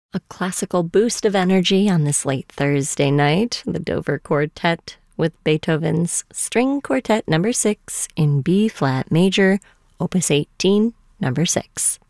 A classical boost of energy on this late Thursday night, the Dover Quartet with Beethoven's String Quartet No. 6 in B-flat major, Opus 18, No. 6.